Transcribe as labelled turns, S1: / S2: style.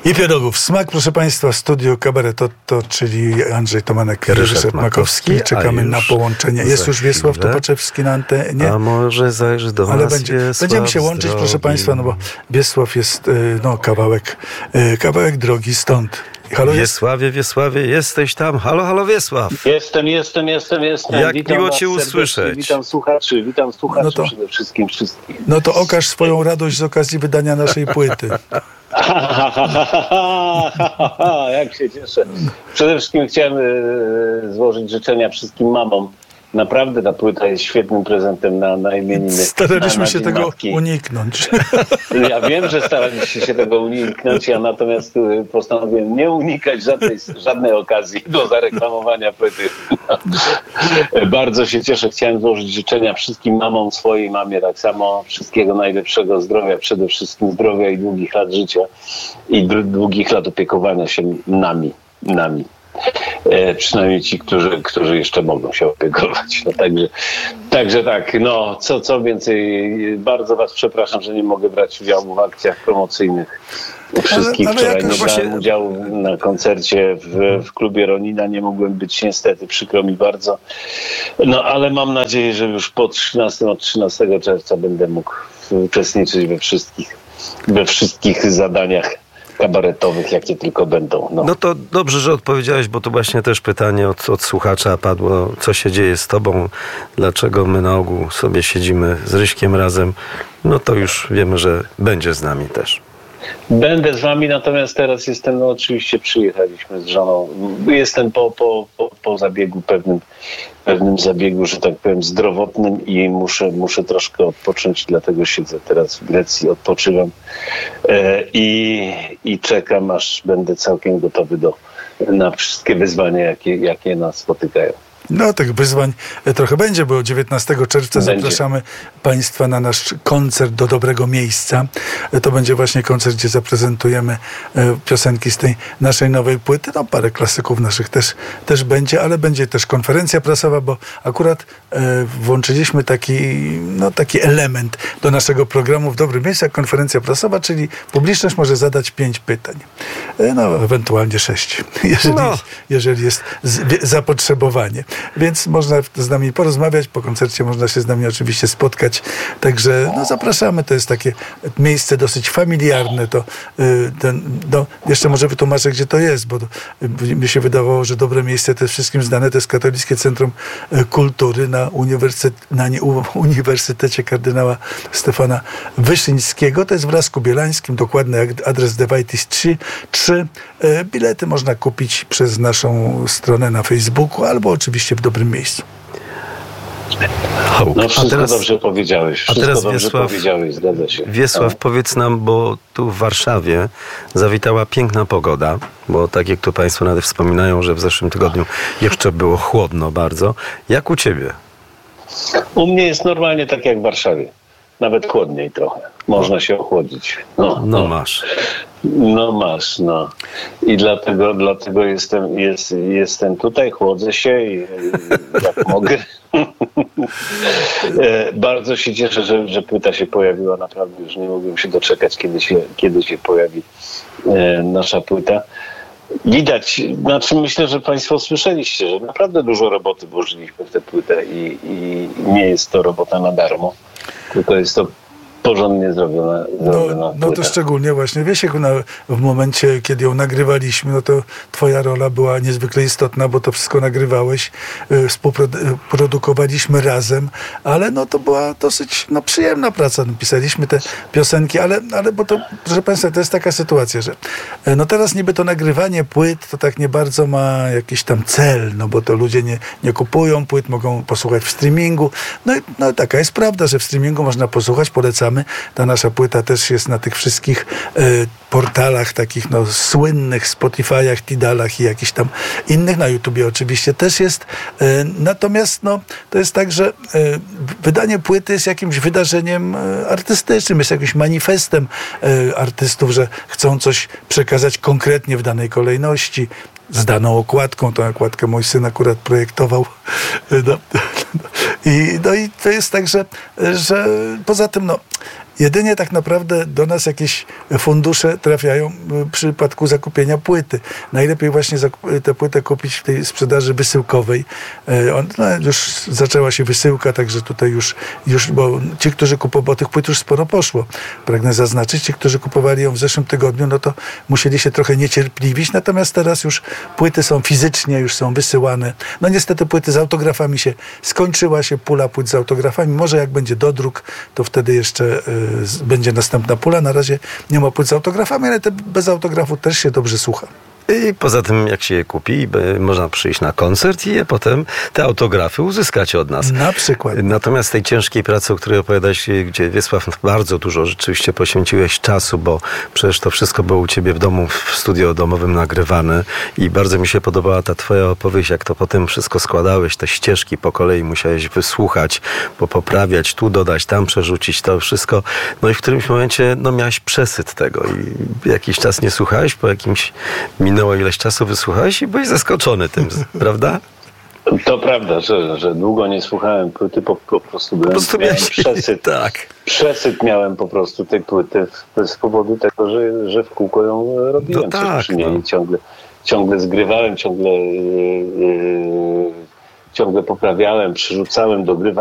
S1: I pierogów smak, proszę Państwa, w studiu Kabaret Otto, czyli Andrzej Tomanek, Ryszard Makowski. Czekamy na połączenie. Jest już Wiesław Tupaczewski na antenie.
S2: A może zajrzy do nas
S1: będziemy się łączyć, proszę Państwa, no bo Wiesław jest kawałek drogi stąd.
S2: Halo, Wiesławie, jesteś tam? Halo, Wiesław.
S3: Jestem.
S2: Jak
S3: witam
S2: miło
S3: was
S2: Cię usłyszeć.
S3: Witam słuchaczy przede wszystkim wszystkich.
S1: No to okaż swoją radość z okazji wydania naszej płyty.
S3: Jak się cieszę. Przede wszystkim chciałem złożyć życzenia wszystkim mamom. Naprawdę ta płyta jest świetnym prezentem na imieniny.
S1: Staraliśmy się tego uniknąć.
S3: Ja wiem, że staraliście się tego uniknąć, ja natomiast postanowiłem nie unikać żadnej okazji do zareklamowania płyty. Bardzo się cieszę. Chciałem złożyć życzenia wszystkim mamom, swojej mamie tak samo. Wszystkiego najlepszego zdrowia, przede wszystkim zdrowia i długich lat życia i długich lat opiekowania się nami. Przynajmniej ci, którzy jeszcze mogą się opiekować. No także tak, no co więcej, bardzo was przepraszam, że nie mogę brać udziału w akcjach promocyjnych wszystkich. Wczoraj nie brałem udziału na koncercie w klubie Ronina, nie mogłem być niestety, przykro mi bardzo. No ale mam nadzieję, że już od 13 czerwca będę mógł uczestniczyć we wszystkich zadaniach kabaretowych, jakie tylko będą.
S2: No to dobrze, że odpowiedziałeś, bo to właśnie też pytanie od słuchacza padło, co się dzieje z tobą, dlaczego my na ogół sobie siedzimy z Ryśkiem razem. No to już wiemy, że będzie z nami też.
S3: Będę z wami, natomiast teraz jestem, oczywiście przyjechaliśmy z żoną, jestem po zabiegu, pewnym zabiegu, że tak powiem, zdrowotnym i muszę troszkę odpocząć, dlatego siedzę teraz w Grecji, odpoczywam i czekam, aż będę całkiem gotowy na wszystkie wyzwania, jakie nas spotykają.
S1: No, tych wyzwań trochę będzie, bo 19 czerwca zapraszamy Państwa na nasz koncert do dobrego miejsca. To będzie właśnie koncert, gdzie zaprezentujemy piosenki z tej naszej nowej płyty. No, parę klasyków naszych też będzie, ale będzie też konferencja prasowa, bo akurat włączyliśmy taki element do naszego programu w dobrym miejscu, jak konferencja prasowa, czyli publiczność może zadać 5 pytań. No, ewentualnie 6, jeżeli jest zapotrzebowanie. Więc można z nami porozmawiać, po koncercie można się z nami oczywiście spotkać. Także zapraszamy, to jest takie miejsce dosyć familiarne. Jeszcze może wytłumaczę, gdzie to jest, bo mi się wydawało, że dobre miejsce to jest wszystkim znane, to jest Katolickie Centrum Kultury na Uniwersytecie Kardynała Stefana Wyszyńskiego. To jest w Lasku Bielańskim, dokładny adres Dewajtis 3. Bilety można kupić przez naszą stronę na Facebooku albo oczywiście w dobrym miejscu.
S3: No wszystko dobrze powiedziałeś. Zgadza się.
S2: Wiesław, powiedz nam, bo tu w Warszawie zawitała piękna pogoda, bo tak jak tu Państwo nawet wspominają, że w zeszłym tygodniu jeszcze było chłodno bardzo. Jak u Ciebie?
S3: U mnie jest normalnie tak jak w Warszawie. Nawet chłodniej trochę. Można się ochłodzić.
S2: Masz.
S3: I dlatego jestem tutaj, chłodzę się i jak mogę. Bardzo się cieszę, że płyta się pojawiła. Naprawdę już nie mogłem się doczekać, kiedy się pojawi nasza płyta. Widać, myślę, że Państwo słyszeliście, że naprawdę dużo roboty włożyliśmy w tę płytę i nie jest to robota na darmo, tylko jest to porządnie zrobiona
S1: no to szczególnie właśnie, Wiesiek, w momencie, kiedy ją nagrywaliśmy, no to twoja rola była niezwykle istotna, bo to wszystko nagrywałeś, współprodukowaliśmy razem, ale to była dosyć przyjemna praca. Pisaliśmy te piosenki, ale bo to, proszę Państwa, to jest taka sytuacja, że teraz niby to nagrywanie płyt to tak nie bardzo ma jakiś tam cel, bo to ludzie nie kupują płyt, mogą posłuchać w streamingu. No taka jest prawda, że w streamingu można posłuchać, polecamy. Ta nasza płyta też jest na tych wszystkich portalach takich słynnych, Spotify'ach, Tidalach i jakichś tam innych, na YouTubie oczywiście też jest. Natomiast to jest tak, że wydanie płyty jest jakimś wydarzeniem artystycznym, jest jakimś manifestem artystów, że chcą coś przekazać konkretnie w danej kolejności, z daną okładką. Tą okładkę mój syn akurat projektował. I to jest tak, że poza tym Jedynie tak naprawdę do nas jakieś fundusze trafiają w przypadku zakupienia płyty. Najlepiej właśnie tę płytę kupić w tej sprzedaży wysyłkowej. Już zaczęła się wysyłka, także tutaj już bo ci, którzy kupowali, bo tych płyt już sporo poszło, pragnę zaznaczyć, ci, którzy kupowali ją w zeszłym tygodniu, no to musieli się trochę niecierpliwić, natomiast teraz już płyty są fizycznie, już są wysyłane. No niestety płyty z autografami skończyła się pula płyt z autografami. Może jak będzie dodruk, to wtedy jeszcze będzie następna pula. Na razie nie ma płyt z autografami, ale te bez autografu też się dobrze słucha.
S2: I poza tym, jak się je kupi, można przyjść na koncert i potem te autografy uzyskać od nas.
S1: Na przykład.
S2: Natomiast tej ciężkiej pracy, o której opowiadałeś, gdzie Wiesław bardzo dużo rzeczywiście poświęciłeś czasu, bo przecież to wszystko było u ciebie w domu, w studio domowym nagrywane i bardzo mi się podobała ta twoja opowieść, jak to potem wszystko składałeś, te ścieżki po kolei musiałeś wysłuchać, poprawiać, tu dodać, tam przerzucić, to wszystko. No i w którymś momencie miałeś przesyt tego i jakiś czas nie słuchałeś, po jakimś minęło ileś czasu, wysłuchałeś i byłeś zaskoczony tym, prawda?
S3: To prawda, że długo nie słuchałem płyty, po prostu miałem przesyt.
S2: Tak.
S3: Przesyt miałem po prostu tej płyty z powodu tego, że w kółko ją robiłem.
S2: No tak,
S3: przy niej. Ciągle zgrywałem, ciągle poprawiałem, przyrzucałem, dogrywałem.